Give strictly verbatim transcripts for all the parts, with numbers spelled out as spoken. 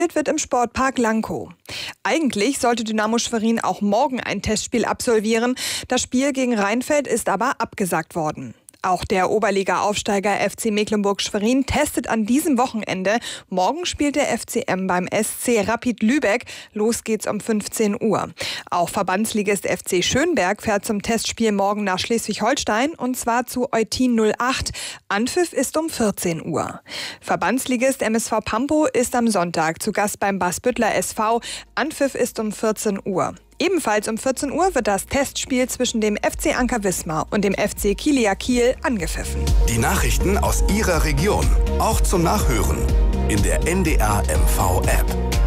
wird im Sportpark Lankow. Eigentlich sollte Dynamo Schwerin auch morgen ein Testspiel absolvieren. Das Spiel gegen Rheinfeld ist aber abgesagt worden. Auch der Oberliga-Aufsteiger F C Mecklenburg-Schwerin testet an diesem Wochenende. Morgen spielt der F C M beim S C Rapid Lübeck. Los geht's um fünfzehn Uhr. Auch Verbandsligist F C Schönberg fährt zum Testspiel morgen nach Schleswig-Holstein und zwar zu Eutin null acht. Anpfiff ist um vierzehn Uhr. Verbandsligist M S V Pampo ist am Sonntag zu Gast beim Baßbüttler S V. Anpfiff ist um vierzehn Uhr. Ebenfalls um vierzehn Uhr wird das Testspiel zwischen dem F C Anker Wismar und dem F C Kielia Kiel angepfiffen. Die Nachrichten aus Ihrer Region, auch zum Nachhören in der N D R M V-App.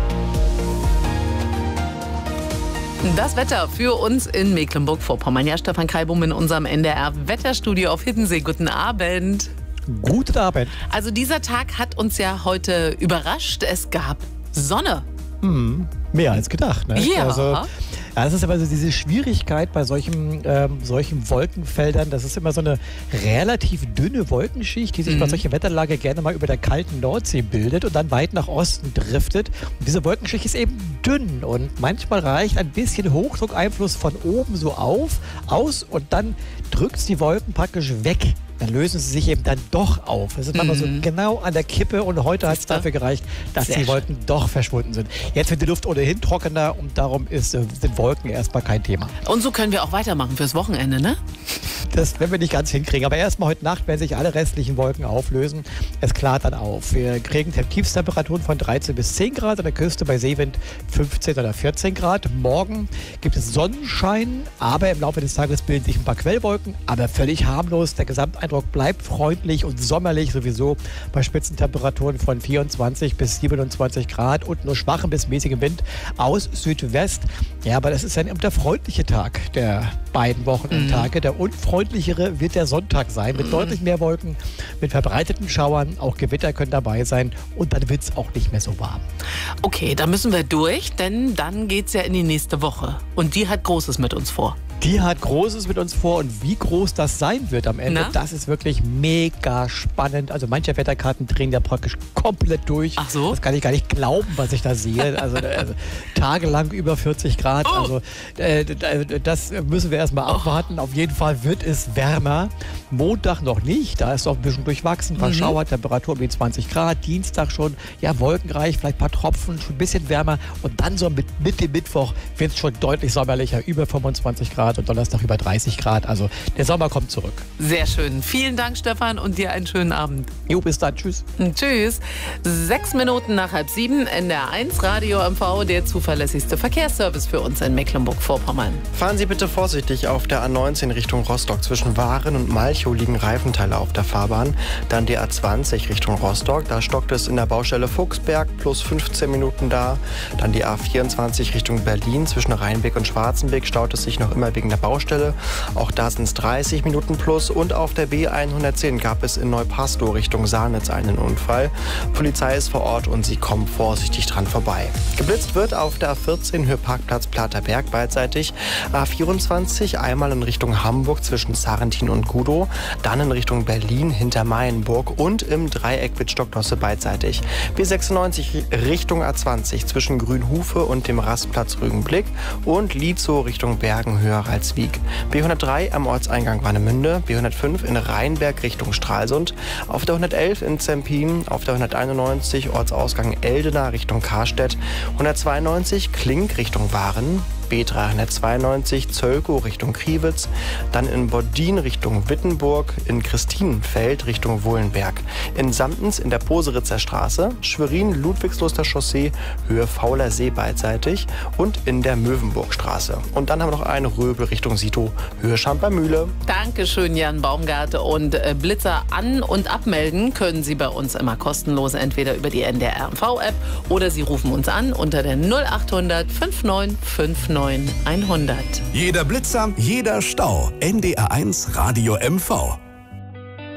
Das Wetter für uns in Mecklenburg-Vorpommern. Ja, Stefan Kalbum in unserem N D R-Wetterstudio auf Hiddensee. Guten Abend. Guten Abend. Also dieser Tag hat uns ja heute überrascht. Es gab Sonne. Hm, mehr als gedacht. Ne? Ja. Also, ja, das ist aber so diese Schwierigkeit bei solchen, ähm, solchen Wolkenfeldern. Das ist immer so eine relativ dünne Wolkenschicht, die sich mhm. bei solcher Wetterlage gerne mal über der kalten Nordsee bildet und dann weit nach Osten driftet. Und diese Wolkenschicht ist eben dünn und manchmal reicht ein bisschen Hochdruckeinfluss von oben so auf, aus und dann drückt es die Wolken praktisch weg. Dann lösen sie sich eben dann doch auf. Es ist manchmal Mhm. so genau an der Kippe und heute hat es dafür gereicht, dass Sehr die Wolken schön. doch verschwunden sind. Jetzt wird die Luft ohnehin trockener und darum ist, äh, sind Wolken erstmal kein Thema. Und so können wir auch weitermachen fürs Wochenende, ne? Das werden wir nicht ganz hinkriegen. Aber erstmal heute Nacht werden sich alle restlichen Wolken auflösen. Es klart dann auf. Wir kriegen Tiefstemperaturen von dreizehn bis zehn Grad, an der Küste bei Seewind fünfzehn oder vierzehn Grad. Morgen gibt es Sonnenschein, aber im Laufe des Tages bilden sich ein paar Quellwolken, aber völlig harmlos. Der Gesamteindruck bleibt freundlich und sommerlich sowieso bei Spitzentemperaturen von vierundzwanzig bis siebenundzwanzig Grad und nur schwachem bis mäßigem Wind aus Südwest. Ja, aber das ist ein der freundliche Tag der beiden Wochenendtage. Mhm. Der unfreundlichere wird der Sonntag sein, mit mhm. deutlich mehr Wolken, mit verbreiteten Schauern. Auch Gewitter können dabei sein und dann wird es auch nicht mehr so warm. Okay, da müssen wir durch, denn dann geht's ja in die nächste Woche. Und die hat Großes mit uns vor. Die hat Großes mit uns vor und wie groß das sein wird am Ende, Na? das ist wirklich mega spannend. Also manche Wetterkarten drehen ja praktisch komplett durch. Ach so? Das kann ich gar nicht glauben, was ich da sehe. Also, also tagelang über vierzig Grad. Oh. Also äh, das müssen wir erstmal abwarten. Auf jeden Fall wird es wärmer. Montag noch nicht, da ist noch ein bisschen durchwachsen. Ein paar Mhm. Schauer, Temperatur um die zwanzig Grad. Dienstag schon, ja, wolkenreich, vielleicht ein paar Tropfen, schon ein bisschen wärmer. Und dann so mit, mit dem Mittwoch wird es schon deutlich sommerlicher, über fünfundzwanzig Grad. Und Donnerstag über dreißig Grad. Also der Sommer kommt zurück. Sehr schön. Vielen Dank, Stefan, und dir einen schönen Abend. Jo, bis dann. Tschüss. Tschüss. Sechs Minuten nach halb sieben, N D R eins Radio M V, der zuverlässigste Verkehrsservice für uns in Mecklenburg-Vorpommern. Fahren Sie bitte vorsichtig auf der A neunzehn Richtung Rostock. Zwischen Waren und Malchow liegen Reifenteile auf der Fahrbahn. Dann die A zwanzig Richtung Rostock. Da stockt es in der Baustelle Fuchsberg, plus fünfzehn Minuten da. Dann die A vierundzwanzig Richtung Berlin. Zwischen Rheinbeck und Schwarzenbeck staut es sich noch immer wegen der Baustelle. Auch da sind es dreißig Minuten plus. Und auf der B hundertzehn gab es in Neupastow Richtung Saarnitz einen Unfall. Polizei ist vor Ort und sie kommen vorsichtig dran vorbei. Geblitzt wird auf der A vierzehn Höheparkplatz Platerberg beidseitig. A vierundzwanzig einmal in Richtung Hamburg zwischen Sarrentin und Gudow. Dann in Richtung Berlin hinter Mayenburg und im Dreieck Wittstock-Nosse beidseitig. B sechsundneunzig Richtung A zwanzig zwischen Grünhufe und dem Rastplatz Rügenblick. Und Lietzow Richtung Bergen höher als Wieg. B hundertdrei am Ortseingang Warnemünde, B hundertfünf in Rheinberg Richtung Stralsund, auf der hundertelf in Zempin, auf der hunderteinundneunzig Ortsausgang Eldena Richtung Karstedt, hundertzweiundneunzig Klink Richtung Waren, B dreihundertzweiundneunzig Zölkow Richtung Kriwitz, dann in Bodin Richtung Wittenburg, in Christinenfeld Richtung Wohlenberg, in Samtens in der Poseritzer Straße, Schwerin Ludwigsluster Chaussee, Höhe Fauler See beidseitig und in der Möwenburgstraße. Und dann haben wir noch eine Röbel Richtung Sito, Höhe Schampermühle. Dankeschön, Jan Baumgarte. Und äh, Blitzer an- und abmelden können Sie bei uns immer kostenlos, entweder über die N D R M V-App oder Sie rufen uns an unter der null achthundert neunundfünfzig neunundfünfzig hundert. Jeder Blitzer, jeder Stau. N D R eins Radio M V.